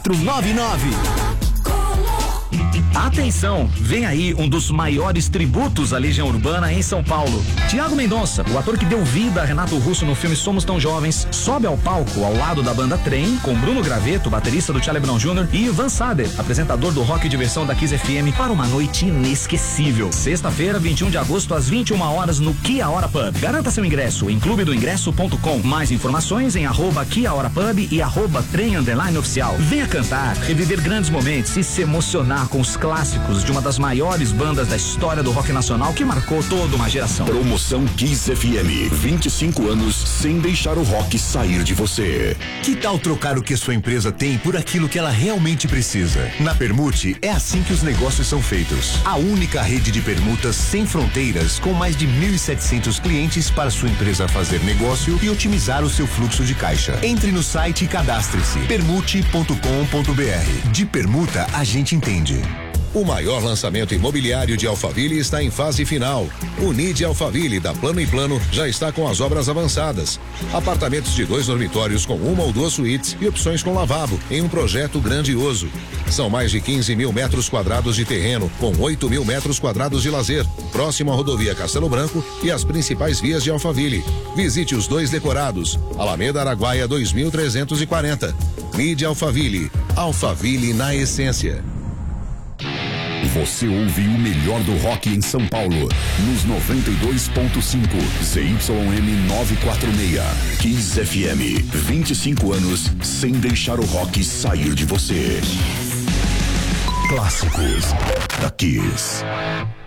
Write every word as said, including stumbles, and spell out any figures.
quatro nove nove. Atenção, vem aí um dos maiores tributos à Legião Urbana em São Paulo. Tiago Mendonça, o ator que deu vida a Renato Russo no filme Somos Tão Jovens, sobe ao palco ao lado da banda Trem, com Bruno Graveto, baterista do Charlie Brown Júnior, e Ivan Sader, apresentador do Rock e Diversão da Kiss F M, para uma noite inesquecível. Sexta-feira, vinte e um de agosto, às vinte e uma horas, no Kia Hora Pub. Garanta seu ingresso em clube do ingresso ponto com. Mais informações em arroba Kia Hora Pub e arroba Trem Underline Oficial. Venha cantar, reviver grandes momentos e se emocionar com os clássicos de uma das maiores bandas da história do rock nacional que marcou toda uma geração. Promoção Kiss F M, vinte e cinco anos sem deixar o rock sair de você. Que tal trocar o que sua empresa tem por aquilo que ela realmente precisa? Na Permute é assim que os negócios são feitos. A única rede de permutas sem fronteiras, com mais de mil e setecentos clientes para sua empresa fazer negócio e otimizar o seu fluxo de caixa. Entre no site e cadastre-se permute ponto com ponto br. De permuta a gente entende. O maior lançamento imobiliário de Alphaville está em fase final. O N I D Alphaville da Plano e Plano já está com as obras avançadas. Apartamentos de dois dormitórios com uma ou duas suítes e opções com lavabo em um projeto grandioso. São mais de quinze mil metros quadrados de terreno com oito mil metros quadrados de lazer, próximo à rodovia Castelo Branco e as principais vias de Alphaville. Visite os dois decorados. Alameda Araguaia dois mil trezentos e quarenta. N I D Alphaville. Alphaville na essência. Você ouve o melhor do rock em São Paulo, nos noventa e dois ponto cinco, Z Y M novecentos e quarenta e seis. Kiss F M, vinte e cinco anos sem deixar o rock sair de você. Clássicos da Kiss.